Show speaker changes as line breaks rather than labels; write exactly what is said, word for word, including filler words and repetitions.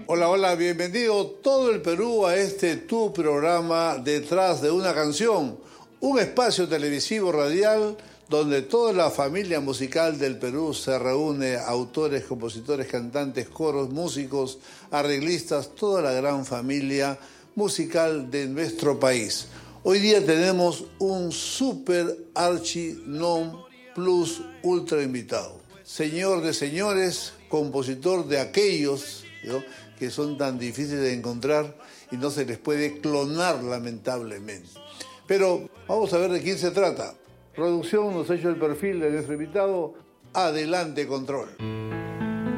Hola, hola, bienvenido todo el Perú a este tu programa Detrás de una canción, un espacio televisivo radial donde toda la familia musical del Perú se reúne, autores, compositores, cantantes, coros, músicos, arreglistas, toda la gran familia musical de nuestro país. Hoy día tenemos un super archi non plus ultra invitado. Señor de señores, compositor de aquellos, ¿no?, que son tan difíciles de encontrar y no se les puede clonar lamentablemente. Pero vamos a ver de quién se trata. Producción nos ha hecho el perfil de nuestro invitado. Adelante, control.